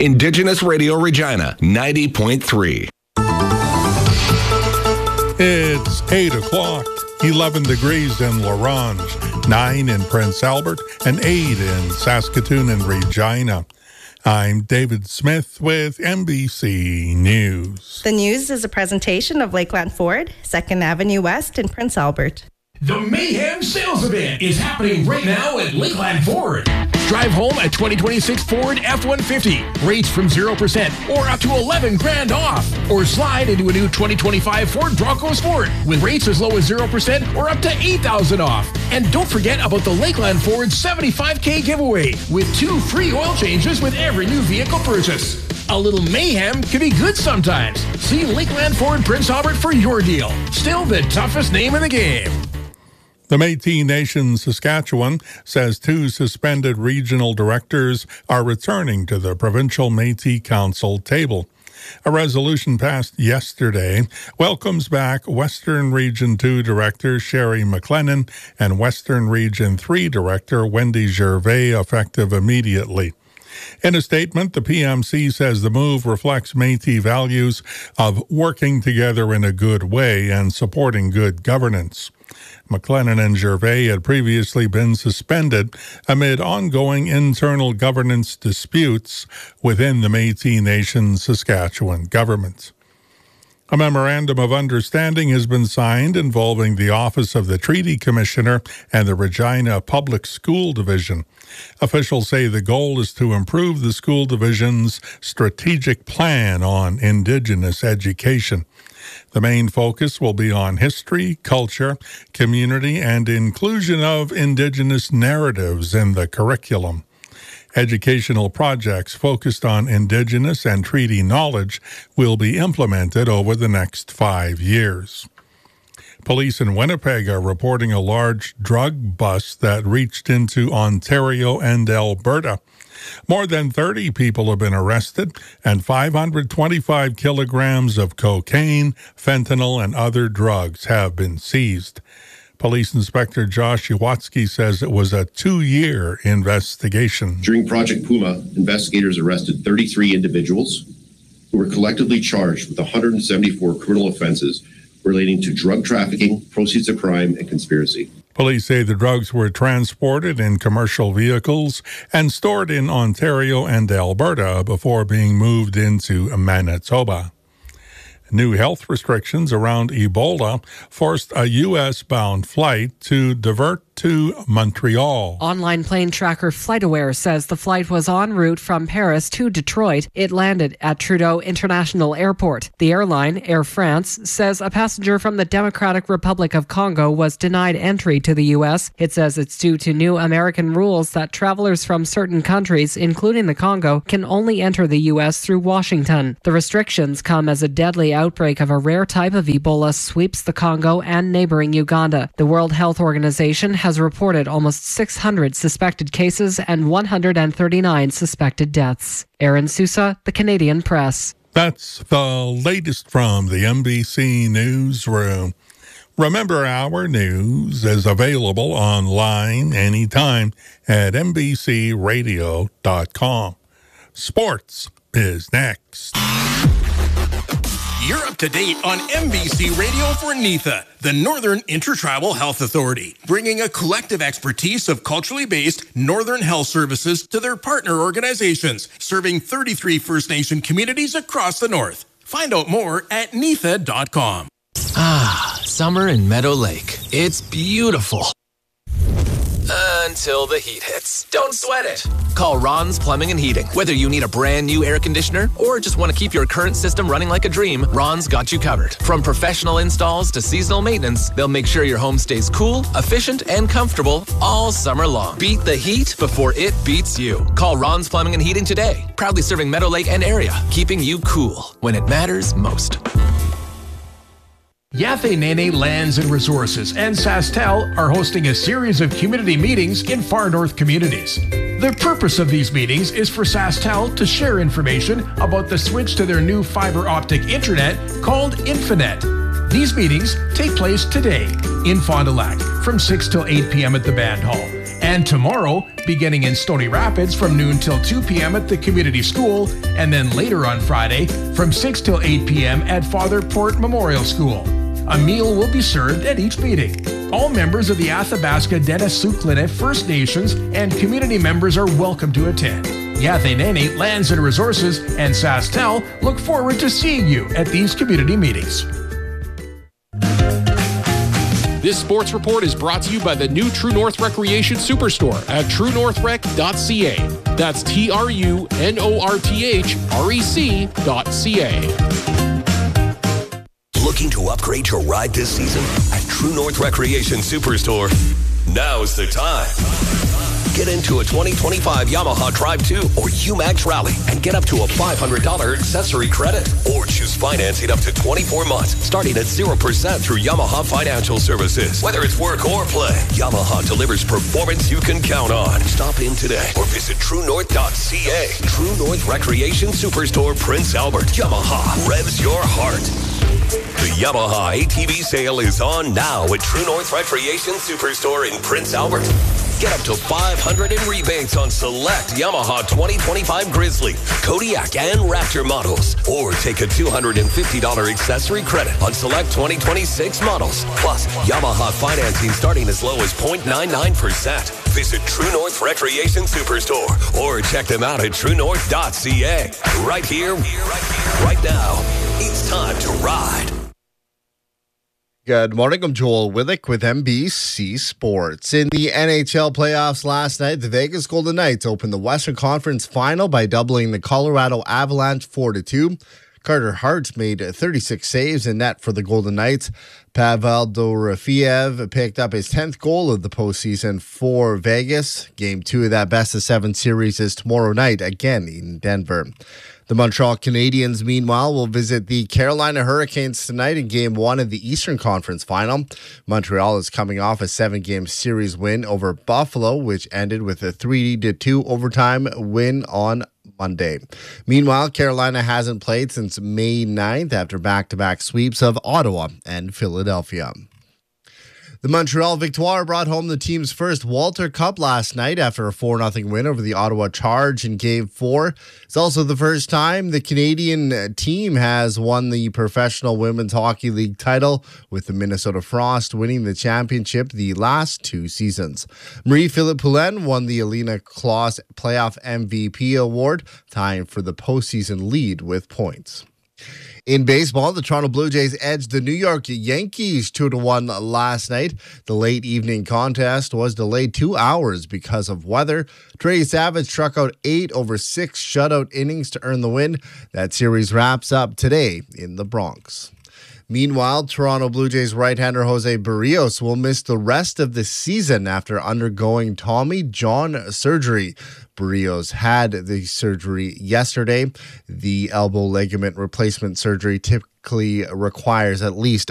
Indigenous Radio Regina, 90.3. It's 8 o'clock, 11 degrees in La Ronge, 9 in Prince Albert, and 8 in Saskatoon and Regina. I'm David Smith with NBC News. The news is a presentation of Lakeland Ford, 2nd Avenue West in Prince Albert. The Mayhem Sales Event is happening right now at Lakeland Ford. Drive home a 2026 Ford F-150. Rates from 0% or up to $11,000 off. Or slide into a new 2025 Ford Bronco Sport with rates as low as 0% or up to $8,000 off. And don't forget about the Lakeland Ford $75K giveaway with 2 free oil changes with every new vehicle purchase. A little mayhem can be good sometimes. See Lakeland Ford Prince Albert for your deal. Still the toughest name in the game. The Métis Nation Saskatchewan says 2 suspended regional directors are returning to the Provincial Métis Council table. A resolution passed yesterday welcomes back Western Region 2 Director Sherry McLennan and Western Region 3 Director Wendy Gervais effective immediately. In a statement, the PMC says the move reflects Métis values of working together in a good way and supporting good governance. McLennan and Gervais had previously been suspended amid ongoing internal governance disputes within the Métis Nation Saskatchewan government. A memorandum of understanding has been signed involving the Office of the Treaty Commissioner and the Regina Public School Division. Officials say the goal is to improve the school division's strategic plan on Indigenous education. The main focus will be on history, culture, community, and inclusion of Indigenous narratives in the curriculum. Educational projects focused on Indigenous and treaty knowledge will be implemented over the next 5 years. Police in Winnipeg are reporting a large drug bust that reached into Ontario and Alberta. More than 30 people have been arrested, and 525 kilograms of cocaine, fentanyl, and other drugs have been seized. Police Inspector Josh Iwatsky says it was a 2-year investigation. During Project Puma, investigators arrested 33 individuals who were collectively charged with 174 criminal offenses relating to drug trafficking, proceeds of crime, and conspiracy. Police say the drugs were transported in commercial vehicles and stored in Ontario and Alberta before being moved into Manitoba. New health restrictions around Ebola forced a U.S.-bound flight to divert to Montreal. Online plane tracker FlightAware says the flight was en route from Paris to Detroit. It landed at Trudeau International Airport. The airline, Air France, says a passenger from the Democratic Republic of Congo was denied entry to the U.S. It says it's due to new American rules that travelers from certain countries, including the Congo, can only enter the U.S. through Washington. The restrictions come as a deadly outbreak of a rare type of Ebola sweeps the Congo and neighboring Uganda. The World Health Organization has reported almost 600 suspected cases and 139 suspected deaths. Aaron Sousa, The Canadian Press. That's the latest from the NBC Newsroom. Remember, our news is available online anytime at NBCRadio.com. Sports is next. You're up to date on NBC Radio for NITHA, the Northern Intertribal Health Authority, bringing a collective expertise of culturally based Northern health services to their partner organizations, serving 33 First Nation communities across the North. Find out more at nitha.com. Summer in Meadow Lake. It's beautiful. Until the heat hits. Don't sweat it. Call Ron's Plumbing and Heating. Whether you need a brand new air conditioner or just want to keep your current system running like a dream, Ron's got you covered. From professional installs to seasonal maintenance, they'll make sure your home stays cool, efficient, and comfortable all summer long. Beat the heat before it beats you. Call Ron's Plumbing and Heating today. Proudly serving Meadow Lake and area, keeping you cool when it matters most. Yafe Nene Lands and Resources and SaskTel are hosting a series of community meetings in far north communities. The purpose of these meetings is for SaskTel to share information about the switch to their new fiber optic internet called Infinet. These meetings take place today in Fond du Lac from 6 till 8 p.m. at the Band Hall. And tomorrow, beginning in Stony Rapids from noon till 2 p.m. at the community school, and then later on Friday from 6 till 8 p.m. at Father Port Memorial School. A meal will be served at each meeting. All members of the Athabasca Dennis-Sukline First Nations and community members are welcome to attend. Yathenene Lands and Resources and SaskTel look forward to seeing you at these community meetings. This sports report is brought to you by the new True North Recreation Superstore at truenorthrec.ca. That's TrueNorthRec.ca. Looking to upgrade your ride this season? At True North Recreation Superstore, now's the time. Get into a 2025 Yamaha Drive 2 or UMAX Rally and get up to a $500 accessory credit. Or choose financing up to 24 months, starting at 0% through Yamaha Financial Services. Whether it's work or play, Yamaha delivers performance you can count on. Stop in today or visit TrueNorth.ca. True North Recreation Superstore, Prince Albert. Yamaha revs your heart. The Yamaha ATV sale is on now at True North Recreation Superstore in Prince Albert. Get up to $500 in rebates on select Yamaha 2025 Grizzly, Kodiak, and Raptor models. Or take a $250 accessory credit on select 2026 models. Plus, Yamaha financing starting as low as 0.99%. Visit True North Recreation Superstore or check them out at TrueNorth.ca. Right here, right now. It's time to ride. Good morning, I'm Joel Willick with NBC Sports. In the NHL playoffs last night, the Vegas Golden Knights opened the Western Conference Final by doubling the Colorado Avalanche 4-2. Carter Hart made 36 saves in net for the Golden Knights. Pavel Dorofeev picked up his 10th goal of the postseason for Vegas. Game 2 of that best-of-7 series is tomorrow night, again in Denver. The Montreal Canadiens, meanwhile, will visit the Carolina Hurricanes tonight in Game 1 of the Eastern Conference Final. Montreal is coming off a 7-game series win over Buffalo, which ended with a 3-2 overtime win on Monday. Meanwhile, Carolina hasn't played since May 9th after back-to-back sweeps of Ottawa and Philadelphia. The Montreal Victoire brought home the team's first Walter Cup last night after a 4-0 win over the Ottawa Charge in Game 4. It's also the first time the Canadian team has won the Professional Women's Hockey League title, with the Minnesota Frost winning the championship the last 2 seasons. Marie-Philippe Poulin won the Alina Kloss Playoff MVP award, tying for the postseason lead with points. In baseball, the Toronto Blue Jays edged the New York Yankees 2-1 last night. The late evening contest was delayed 2 hours because of weather. Trey Savage struck out 8 over 6 shutout innings to earn the win. That series wraps up today in the Bronx. Meanwhile, Toronto Blue Jays right-hander Jose Barrios will miss the rest of the season after undergoing Tommy John surgery. Barrios had the surgery yesterday. The elbow ligament replacement surgery typically requires at least